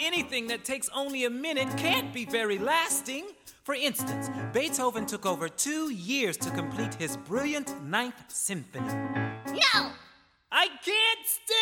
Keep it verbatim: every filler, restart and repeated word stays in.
anything that takes only a minute can't be very lasting. For instance, Beethoven took over two years to complete his brilliant Ninth Symphony. No! I can't stand